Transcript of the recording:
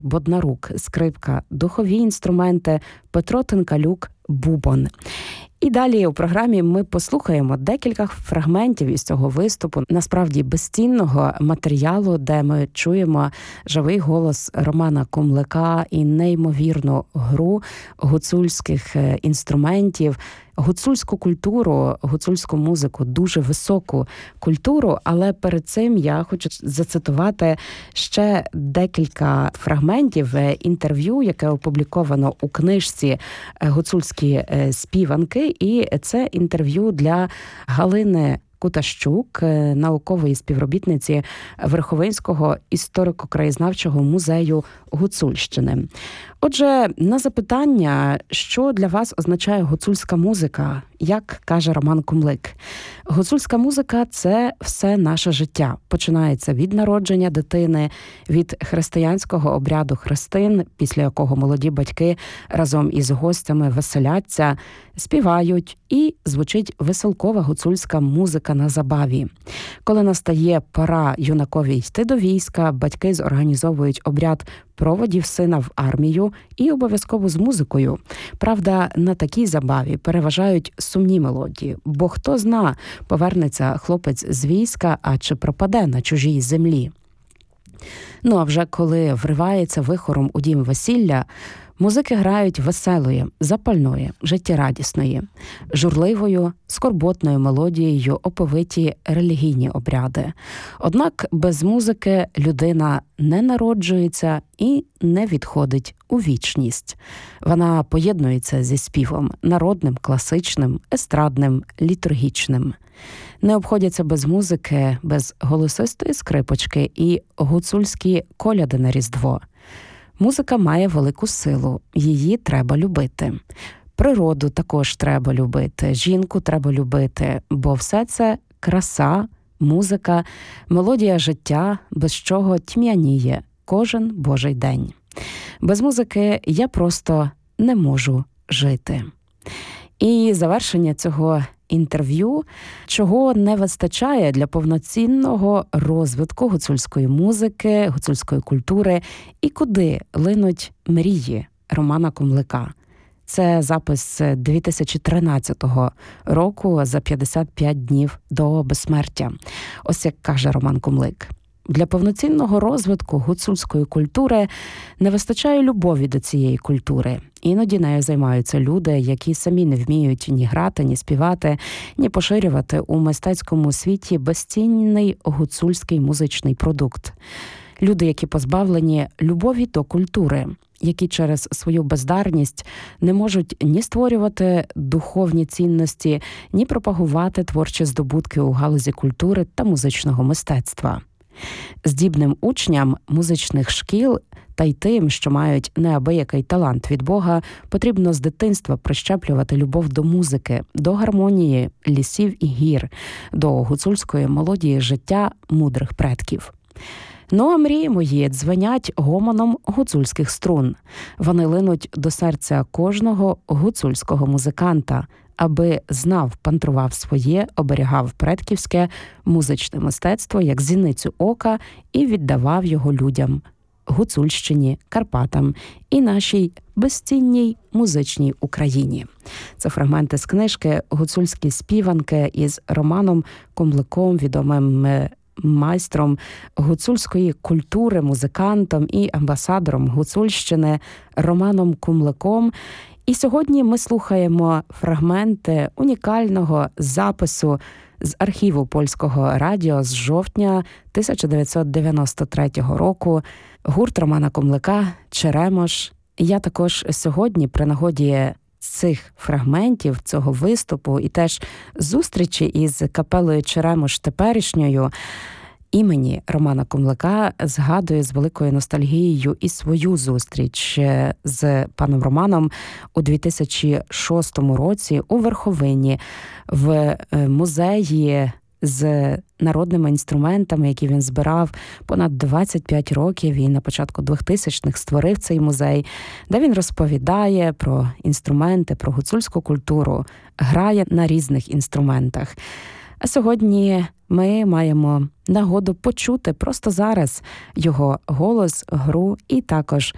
Боднарук – скрипка, духові інструменти, Петро Тинкалюк – бубон. І далі у програмі ми послухаємо декілька фрагментів із цього виступу, насправді безцінного матеріалу, де ми чуємо живий голос Романа Кумлика і неймовірну гру гуцульських інструментів, гуцульську культуру, гуцульську музику, дуже високу культуру. Але перед цим я хочу зацитувати ще декілька фрагментів інтерв'ю, яке опубліковано у книжці «Гуцульські співанки». І це інтерв'ю для Галини Кутащук, наукової співробітниці Верховинського історико-краєзнавчого музею Гуцульщини. Отже, на запитання, що для вас означає гуцульська музика, як каже Роман Кумлик: гуцульська музика – це все наше життя. Починається від народження дитини, від християнського обряду хрестин, після якого молоді батьки разом із гостями веселяться, співають, і звучить веселкова гуцульська музика на забаві. Коли настає пора юнакові йти до війська, батьки зорганізовують обряд проводів сина в армію і обов'язково з музикою. Правда, на такій забаві переважають сумні мелодії, бо хто зна, повернеться хлопець з війська, а чи пропаде на чужій землі. Ну а вже коли вривається вихором у дім весілля, музики грають веселої, запальної, життєрадісної, журливою, скорботною мелодією оповиті релігійні обряди. Однак без музики людина не народжується і не відходить у вічність. Вона поєднується зі співом народним, класичним, естрадним, літургічним. Не обходяться без музики, без голосистої скрипочки і гуцульські коляди на Різдво. Музика має велику силу, її треба любити. Природу також треба любити, жінку треба любити, бо все це краса, музика, мелодія життя, без чого тьмяніє кожен божий день. Без музики я просто не можу жити. І завершення цього інтерв'ю, чого не вистачає для повноцінного розвитку гуцульської музики, гуцульської культури і куди линуть мрії Романа Кумлика. Це запис 2013 року, за 55 днів до безсмертя. Ось як каже Роман Кумлик: для повноцінного розвитку гуцульської культури не вистачає любові до цієї культури. Іноді нею займаються люди, які самі не вміють ні грати, ні співати, ні поширювати у мистецькому світі безцінний гуцульський музичний продукт. Люди, які позбавлені любові до культури, які через свою бездарність не можуть ні створювати духовні цінності, ні пропагувати творчі здобутки у галузі культури та музичного мистецтва. Здібним учням музичних шкіл та й тим, що мають неабиякий талант від Бога, потрібно з дитинства прищеплювати любов до музики, до гармонії лісів і гір, до гуцульської мелодії життя мудрих предків. Ну а мрії мої дзвенять гомоном гуцульських струн. Вони линуть до серця кожного гуцульського музиканта, аби знав, пантрував своє, оберігав предківське музичне мистецтво як зіницю ока і віддавав його людям, Гуцульщині, Карпатам і нашій безцінній музичній Україні. Це фрагменти з книжки «Гуцульські співанки» із Романом Кумликом, відомим майстром гуцульської культури, музикантом і амбасадором Гуцульщини Романом Кумликом. І сьогодні ми слухаємо фрагменти унікального запису з архіву Польського радіо з жовтня 1993 року. Гурт Романа Кумлика «Черемош». Я також сьогодні при нагоді цих фрагментів, цього виступу і теж зустрічі із капелою «Черемош» теперішньою імені Романа Кумлика згадую з великою ностальгією і свою зустріч з паном Романом у 2006 році у Верховині в музеї з народними інструментами, які він збирав понад 25 років, і на початку 2000-х створив цей музей, де він розповідає про інструменти, про гуцульську культуру, грає на різних інструментах. А сьогодні ми маємо нагоду почути просто зараз його голос, гру і також